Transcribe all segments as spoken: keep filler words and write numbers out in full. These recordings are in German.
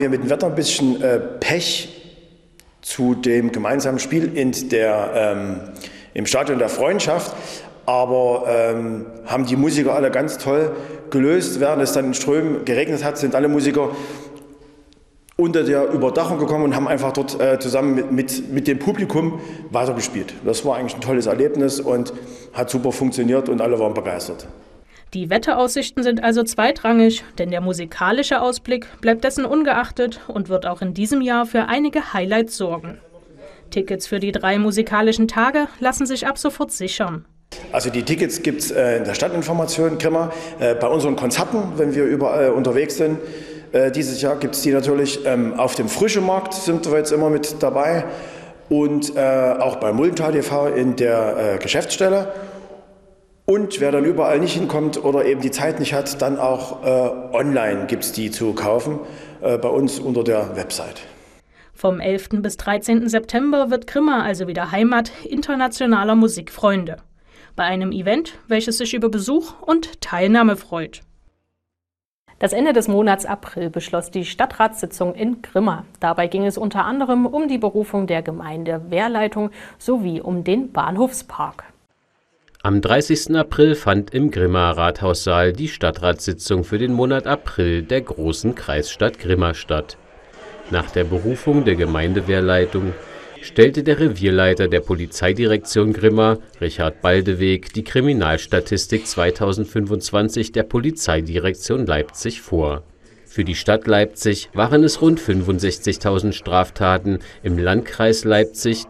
Wir mit dem Wetter ein bisschen äh, Pech zu dem gemeinsamen Spiel in der, ähm, im Stadion der Freundschaft, aber ähm, haben die Musiker alle ganz toll gelöst. Während es dann in Strömen geregnet hat, sind alle Musiker unter der Überdachung gekommen und haben einfach dort äh, zusammen mit, mit, mit dem Publikum weitergespielt. Das war eigentlich ein tolles Erlebnis und hat super funktioniert und alle waren begeistert. Die Wetteraussichten sind also zweitrangig, denn der musikalische Ausblick bleibt dessen ungeachtet und wird auch in diesem Jahr für einige Highlights sorgen. Tickets für die drei musikalischen Tage lassen sich ab sofort sichern. Also die Tickets gibt es äh, in der Stadtinformation Grimma, äh, bei unseren Konzerten, wenn wir überall unterwegs sind. Äh, dieses Jahr gibt es die natürlich ähm, auf dem Frischemarkt, sind wir jetzt immer mit dabei, und äh, auch bei Muldental T V in der äh, Geschäftsstelle. Und wer dann überall nicht hinkommt oder eben die Zeit nicht hat, dann auch äh, online gibt es die zu kaufen, äh, bei uns unter der Website. Vom elften bis dreizehnten September wird Grimma also wieder Heimat internationaler Musikfreunde. Bei einem Event, welches sich über Besuch und Teilnahme freut. Das Ende des Monats April beschloss die Stadtratssitzung in Grimma. Dabei ging es unter anderem um die Berufung der Gemeindewehrleitung sowie um den Bahnhofspark. Am dreißigsten April fand im Grimmaer Rathaussaal die Stadtratssitzung für den Monat April der großen Kreisstadt Grimma statt. Nach der Berufung der Gemeindewehrleitung stellte der Revierleiter der Polizeidirektion Grimma, Richard Baldeweg, die Kriminalstatistik zweitausendfünfundzwanzig der Polizeidirektion Leipzig vor. Für die Stadt Leipzig waren es rund fünfundsechzigtausend Straftaten, im Landkreis Leipzig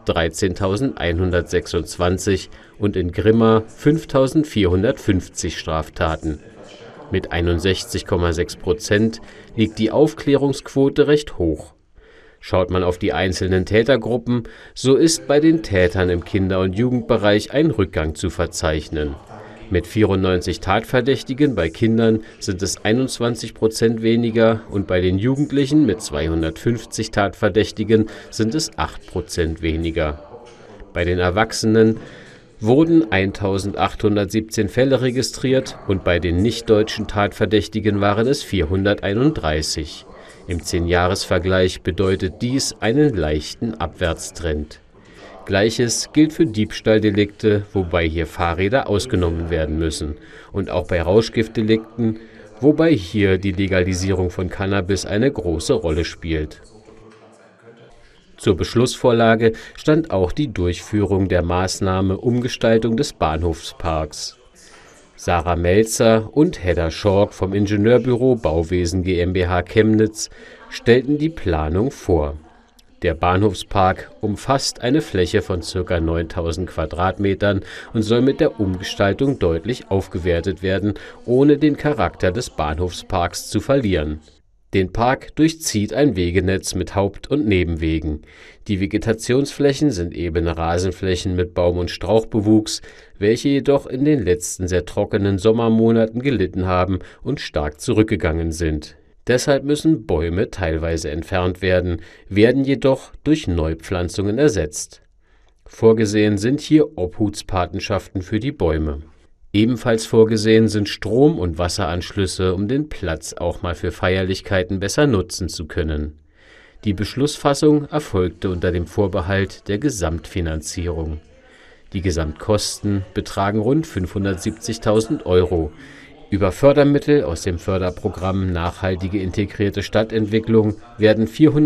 dreizehntausendeinhundertsechsundzwanzig und in Grimma fünftausendvierhundertfünfzig Straftaten. Mit einundsechzig Komma sechs Prozent liegt die Aufklärungsquote recht hoch. Schaut man auf die einzelnen Tätergruppen, so ist bei den Tätern im Kinder- und Jugendbereich ein Rückgang zu verzeichnen. Mit vierundneunzig Tatverdächtigen bei Kindern sind es einundzwanzig Prozent weniger und bei den Jugendlichen mit zweihundertfünfzig Tatverdächtigen sind es acht Prozent weniger. Bei den Erwachsenen wurden eintausendachthundertsiebzehn Fälle registriert und bei den nicht-deutschen Tatverdächtigen waren es vierhunderteinunddreißig. Im Zehn-Jahres-Vergleich bedeutet dies einen leichten Abwärtstrend. Gleiches gilt für Diebstahldelikte, wobei hier Fahrräder ausgenommen werden müssen. Und auch bei Rauschgiftdelikten, wobei hier die Legalisierung von Cannabis eine große Rolle spielt. Zur Beschlussvorlage stand auch die Durchführung der Maßnahme Umgestaltung des Bahnhofsparks. Sarah Melzer und Hedda Schork vom Ingenieurbüro Bauwesen GmbH Chemnitz stellten die Planung vor. Der Bahnhofspark umfasst eine Fläche von ca. neuntausend Quadratmetern und soll mit der Umgestaltung deutlich aufgewertet werden, ohne den Charakter des Bahnhofsparks zu verlieren. Den Park durchzieht ein Wegenetz mit Haupt- und Nebenwegen. Die Vegetationsflächen sind ebene Rasenflächen mit Baum- und Strauchbewuchs, welche jedoch in den letzten sehr trockenen Sommermonaten gelitten haben und stark zurückgegangen sind. Deshalb müssen Bäume teilweise entfernt werden, werden jedoch durch Neupflanzungen ersetzt. Vorgesehen sind hier Obhutspatenschaften für die Bäume. Ebenfalls vorgesehen sind Strom- und Wasseranschlüsse, um den Platz auch mal für Feierlichkeiten besser nutzen zu können. Die Beschlussfassung erfolgte unter dem Vorbehalt der Gesamtfinanzierung. Die Gesamtkosten betragen rund fünfhundertsiebzigtausend Euro. Über Fördermittel aus dem Förderprogramm Nachhaltige integrierte Stadtentwicklung werden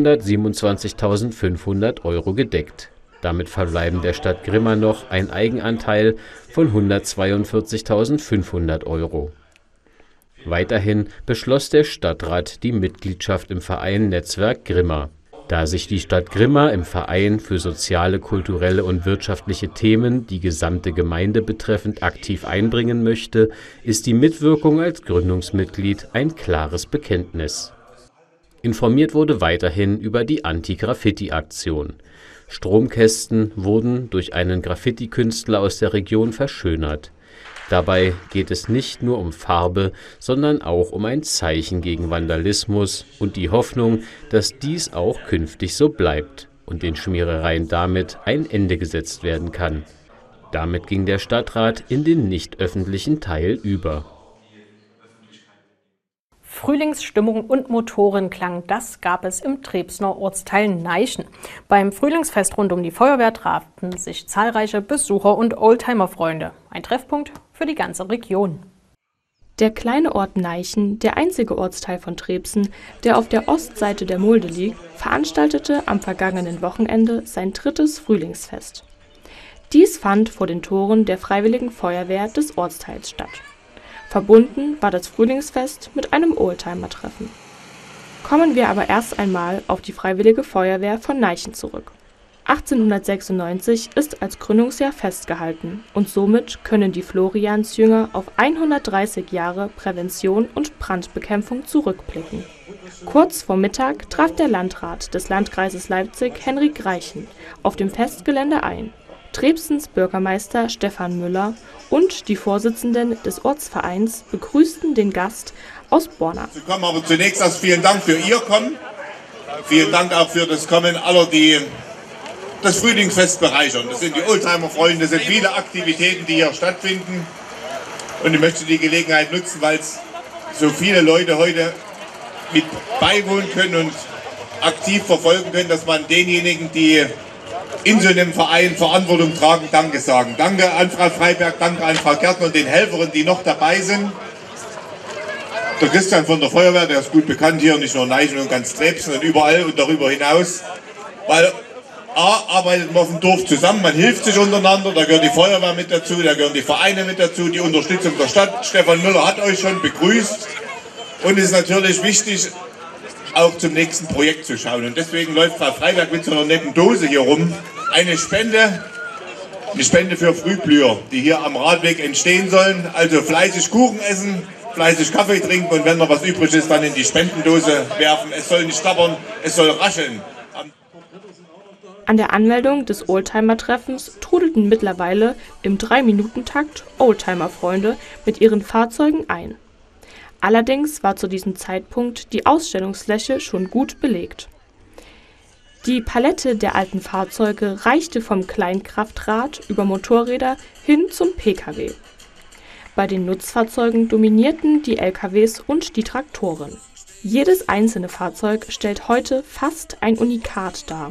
vierhundertsiebenundzwanzigtausendfünfhundert Euro gedeckt. Damit verbleiben der Stadt Grimma noch ein Eigenanteil von hundertzweiundvierzigtausendfünfhundert Euro. Weiterhin beschloss der Stadtrat die Mitgliedschaft im Verein Netzwerk Grimma. Da sich die Stadt Grimma im Verein für soziale, kulturelle und wirtschaftliche Themen die gesamte Gemeinde betreffend aktiv einbringen möchte, ist die Mitwirkung als Gründungsmitglied ein klares Bekenntnis. Informiert wurde weiterhin über die Anti-Graffiti-Aktion. Stromkästen wurden durch einen Graffiti-Künstler aus der Region verschönert. Dabei geht es nicht nur um Farbe, sondern auch um ein Zeichen gegen Vandalismus und die Hoffnung, dass dies auch künftig so bleibt und den Schmierereien damit ein Ende gesetzt werden kann. Damit ging der Stadtrat in den nicht öffentlichen Teil über. Frühlingsstimmung und Motorenklang, das gab es im Trebsner Ortsteil Neichen. Beim Frühlingsfest rund um die Feuerwehr traften sich zahlreiche Besucher und Oldtimer-Freunde. Ein Treffpunkt für die ganze Region. Der kleine Ort Neichen, der einzige Ortsteil von Trebsen, der auf der Ostseite der Mulde liegt, veranstaltete am vergangenen Wochenende sein drittes Frühlingsfest. Dies fand vor den Toren der Freiwilligen Feuerwehr des Ortsteils statt. Verbunden war das Frühlingsfest mit einem Oldtimer-Treffen. Kommen wir aber erst einmal auf die Freiwillige Feuerwehr von Neichen zurück. achtzehnhundertsechsundneunzig ist als Gründungsjahr festgehalten und somit können die Floriansjünger auf hundertdreißig Jahre Prävention und Brandbekämpfung zurückblicken. Kurz vor Mittag traf der Landrat des Landkreises Leipzig, Henrik Reichen, auf dem Festgelände ein. Trebsens Bürgermeister Stefan Müller und die Vorsitzenden des Ortsvereins begrüßten den Gast aus Borna. Sie kommen aber zunächst erst vielen Dank für Ihr Kommen. Vielen Dank auch für das Kommen aller, die das Frühlingsfest bereichern. Das sind die Oldtimer-Freunde, das sind viele Aktivitäten, die hier stattfinden. Und ich möchte die Gelegenheit nutzen, weil es so viele Leute heute mit beiwohnen können und aktiv verfolgen können, dass man denjenigen, die in so einem Verein Verantwortung tragen, Danke sagen. Danke an Frau Freiberg, danke an Frau Gärtner und den Helferinnen, die noch dabei sind. Der Christian von der Feuerwehr, der ist gut bekannt hier, nicht nur in Neichen und ganz Trebsen und überall und darüber hinaus. Weil A, arbeitet man auf dem Dorf zusammen, man hilft sich untereinander, da gehört die Feuerwehr mit dazu, da gehören die Vereine mit dazu, die Unterstützung der Stadt. Stefan Müller hat euch schon begrüßt und es ist natürlich wichtig, auch zum nächsten Projekt zu schauen. Und deswegen läuft Frau Freiberg mit so einer netten Dose hier rum. Eine Spende, eine Spende für Frühblüher, die hier am Radweg entstehen sollen. Also fleißig Kuchen essen, fleißig Kaffee trinken und wenn noch was übrig ist, dann in die Spendendose werfen. Es soll nicht stappern, es soll rascheln. An der Anmeldung des Oldtimer-Treffens trudelten mittlerweile im drei Minuten Takt Oldtimer-Freunde mit ihren Fahrzeugen ein. Allerdings war zu diesem Zeitpunkt die Ausstellungsfläche schon gut belegt. Die Palette der alten Fahrzeuge reichte vom Kleinkraftrad über Motorräder hin zum Pkw. Bei den Nutzfahrzeugen dominierten die L K Ws und die Traktoren. Jedes einzelne Fahrzeug stellt heute fast ein Unikat dar.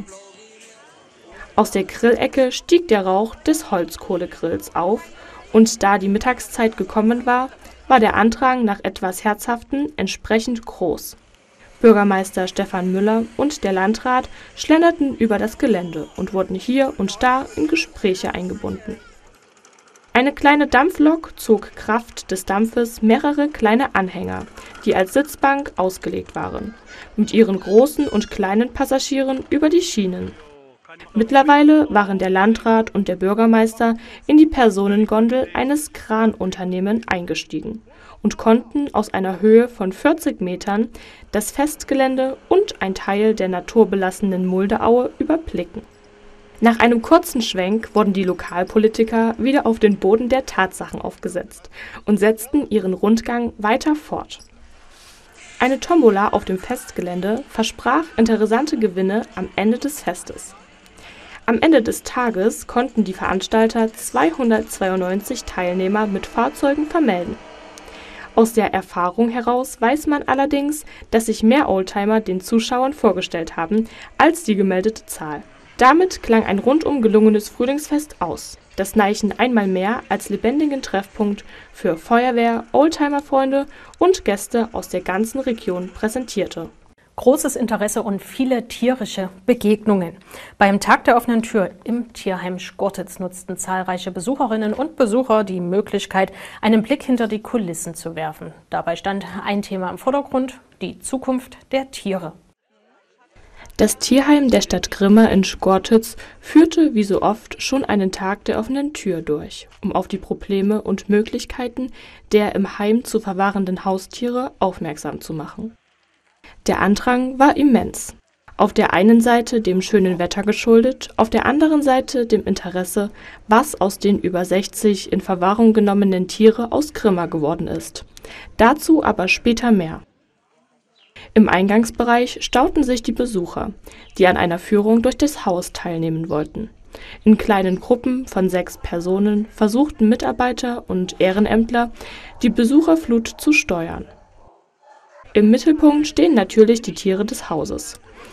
Aus der Grillecke stieg der Rauch des Holzkohlegrills auf und da die Mittagszeit gekommen war, war der Andrang nach etwas Herzhaften entsprechend groß. Bürgermeister Stefan Müller und der Landrat schlenderten über das Gelände und wurden hier und da in Gespräche eingebunden. Eine kleine Dampflok zog Kraft des Dampfes mehrere kleine Anhänger, die als Sitzbank ausgelegt waren, mit ihren großen und kleinen Passagieren über die Schienen. Mittlerweile waren der Landrat und der Bürgermeister in die Personengondel eines Kranunternehmens eingestiegen und konnten aus einer Höhe von vierzig Metern das Festgelände und ein Teil der naturbelassenen Muldeaue überblicken. Nach einem kurzen Schwenk wurden die Lokalpolitiker wieder auf den Boden der Tatsachen aufgesetzt und setzten ihren Rundgang weiter fort. Eine Tombola auf dem Festgelände versprach interessante Gewinne am Ende des Festes. Am Ende des Tages konnten die Veranstalter zweihundertzweiundneunzig Teilnehmer mit Fahrzeugen vermelden. Aus der Erfahrung heraus weiß man allerdings, dass sich mehr Oldtimer den Zuschauern vorgestellt haben als die gemeldete Zahl. Damit klang ein rundum gelungenes Frühlingsfest aus, das Neichen einmal mehr als lebendigen Treffpunkt für Feuerwehr, Oldtimer-Freunde und Gäste aus der ganzen Region präsentierte. Großes Interesse und viele tierische Begegnungen. Beim Tag der offenen Tür im Tierheim Schkortitz nutzten zahlreiche Besucherinnen und Besucher die Möglichkeit, einen Blick hinter die Kulissen zu werfen. Dabei stand ein Thema im Vordergrund: die Zukunft der Tiere. Das Tierheim der Stadt Grimma in Schkortitz führte wie so oft schon einen Tag der offenen Tür durch, um auf die Probleme und Möglichkeiten der im Heim zu verwahrenden Haustiere aufmerksam zu machen. Der Andrang war immens. Auf der einen Seite dem schönen Wetter geschuldet, auf der anderen Seite dem Interesse, was aus den über sechzig in Verwahrung genommenen Tiere aus Grimma geworden ist. Dazu aber später mehr. Im Eingangsbereich stauten sich die Besucher, die an einer Führung durch das Haus teilnehmen wollten. In kleinen Gruppen von sechs Personen versuchten Mitarbeiter und Ehrenämtler, die Besucherflut zu steuern. Im Mittelpunkt stehen natürlich die Tiere des Hauses.